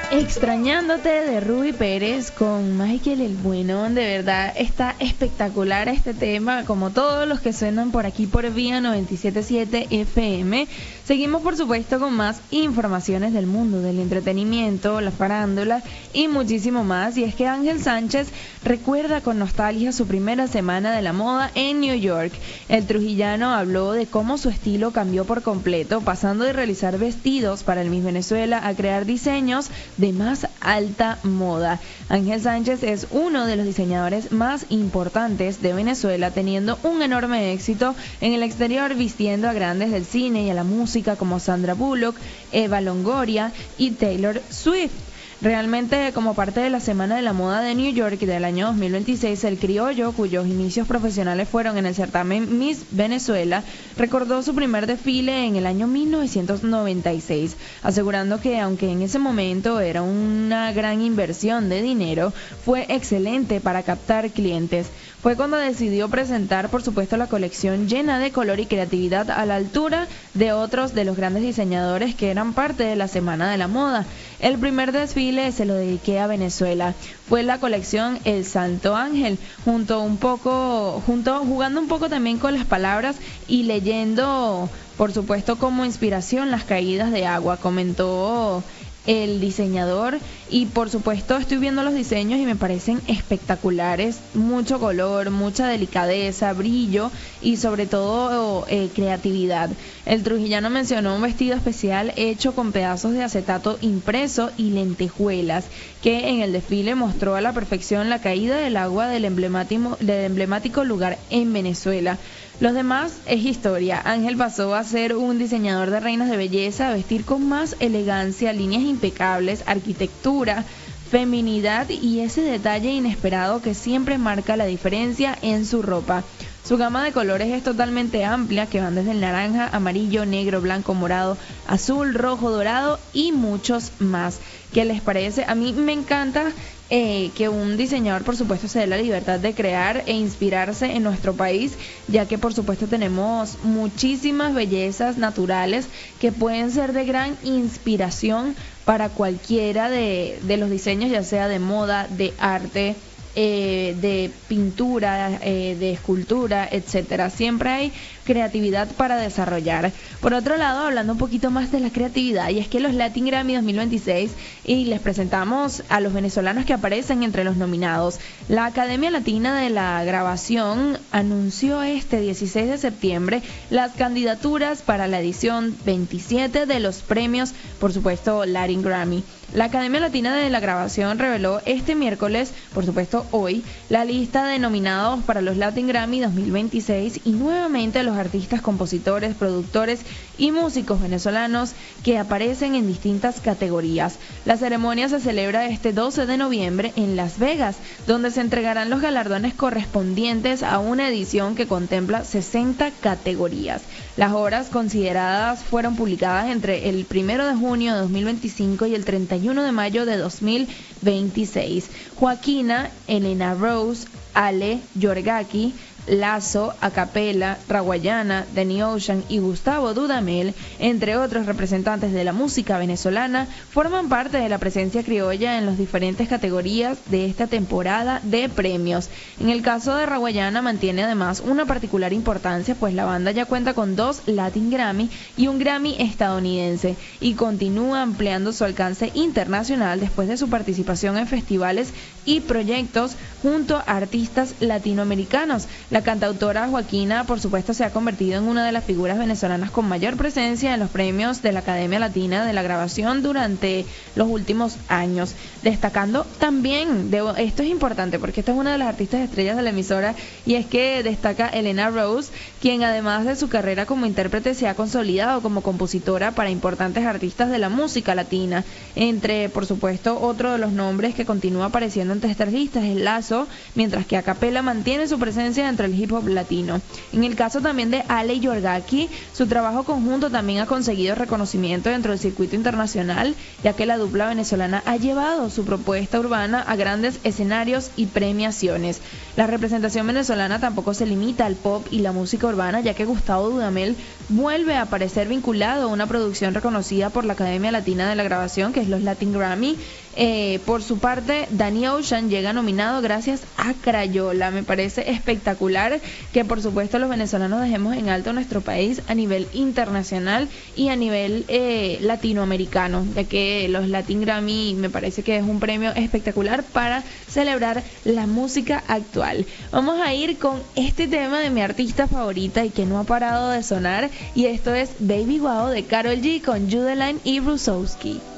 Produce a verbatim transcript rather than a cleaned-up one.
Extrañándote de Ruby Pérez con Michael el Bueno. De verdad está espectacular este tema, como todos los que suenan por aquí por Vía noventa y siete punto siete F M. Seguimos por supuesto con más informaciones del mundo del entretenimiento, la farándula y muchísimo más. Y es que Ángel Sánchez recuerda con nostalgia su primera semana de la moda en New York. El trujillano habló de cómo su estilo cambió por completo, pasando de realizar vestidos para el Miss Venezuela a crear diseños de más alta moda. Ángel Sánchez es uno de los diseñadores más importantes de Venezuela, teniendo un enorme éxito en el exterior, vistiendo a grandes del cine y a la música como Sandra Bullock, Eva Longoria y Taylor Swift. Realmente, como parte de la Semana de la Moda de New York del año dos mil veintiséis, el criollo, cuyos inicios profesionales fueron en el certamen Miss Venezuela, recordó su primer desfile en el año mil novecientos noventa y seis, asegurando que aunque en ese momento era una gran inversión de dinero, fue excelente para captar clientes. Fue cuando decidió presentar, por supuesto, la colección llena de color y creatividad a la altura de otros de los grandes diseñadores que eran parte de la Semana de la Moda. El primer desfile se lo dediqué a Venezuela. Fue la colección El Santo Ángel, junto un poco, junto, jugando un poco también con las palabras y leyendo, por supuesto, como inspiración las caídas de agua, comentó el diseñador. Y por supuesto estoy viendo los diseños y me parecen espectaculares, mucho color, mucha delicadeza, brillo y sobre todo eh, creatividad. El trujillano mencionó un vestido especial hecho con pedazos de acetato impreso y lentejuelas, que en el desfile mostró a la perfección la caída del agua del emblemático, del emblemático lugar en Venezuela. Los demás es historia. Ángel pasó a ser un diseñador de reinas de belleza, a vestir con más elegancia, líneas impecables, arquitectura, feminidad y ese detalle inesperado que siempre marca la diferencia en su ropa. Su gama de colores es totalmente amplia, que van desde el naranja, amarillo, negro, blanco, morado, azul, rojo, dorado y muchos más. ¿Qué les parece? A mí me encanta eh, que un diseñador, por supuesto, se dé la libertad de crear e inspirarse en nuestro país, ya que, por supuesto, tenemos muchísimas bellezas naturales que pueden ser de gran inspiración para cualquiera de, de los diseños, ya sea de moda, de arte, Eh, de pintura, eh, de escultura, etcétera. Siempre hay creatividad para desarrollar. Por otro lado, hablando un poquito más de la creatividad, y es que los Latin Grammy dos mil veintiséis, y les presentamos a los venezolanos que aparecen entre los nominados. La Academia Latina de la Grabación anunció este dieciséis de septiembre las candidaturas para la edición veintisiete de los premios, por supuesto, Latin Grammy. La Academia Latina de la Grabación reveló este miércoles, por supuesto hoy, la lista de nominados para los Latin Grammy dos mil veintiséis y nuevamente los artistas, compositores, productores y músicos venezolanos que aparecen en distintas categorías. La ceremonia se celebra este doce de noviembre en Las Vegas, donde se entregarán los galardones correspondientes a una edición que contempla sesenta categorías. Las obras consideradas fueron publicadas entre el primero de junio de dos mil veinticinco y el treinta y uno de mayo de dos mil veintiséis. Joaquina, Elena Rose, Ale Yorgaki, Lazo, Acapela, Raguayana, Danny Ocean y Gustavo Dudamel, entre otros representantes de la música venezolana, forman parte de la presencia criolla en las diferentes categorías de esta temporada de premios. En el caso de Raguayana mantiene además una particular importancia, pues la banda ya cuenta con dos Latin Grammy y un Grammy estadounidense, y continúa ampliando su alcance internacional después de su participación en festivales y proyectos junto a artistas latinoamericanos. La cantautora Joaquina, por supuesto, se ha convertido en una de las figuras venezolanas con mayor presencia en los premios de la Academia Latina de la Grabación durante los últimos años. Destacando también, de, esto es importante porque esta es una de las artistas estrellas de la emisora, y es que destaca Elena Rose, quien además de su carrera como intérprete se ha consolidado como compositora para importantes artistas de la música latina. Entre, por supuesto, otro de los nombres que continúa apareciendo entre estas listas es Lazo, mientras que Acapela mantiene su presencia entre el hip hop latino. En el caso también de Ale y Yorgaki, su trabajo conjunto también ha conseguido reconocimiento dentro del circuito internacional, ya que la dupla venezolana ha llevado su propuesta urbana a grandes escenarios y premiaciones. La representación venezolana tampoco se limita al pop y la música urbana, ya que Gustavo Dudamel vuelve a aparecer vinculado a una producción reconocida por la Academia Latina de la Grabación, que es los Latin Grammy. Eh, por su parte, Danny Ocean llega nominado gracias a Crayola. Me parece espectacular que por supuesto los venezolanos dejemos en alto nuestro país a nivel internacional y a nivel eh, latinoamericano, ya que los Latin Grammy me parece que es un premio espectacular para celebrar la música actual. Vamos a ir con este tema de mi artista favorita y que no ha parado de sonar, y esto es Baby Wow de Karol G con Judeline y Rusowski.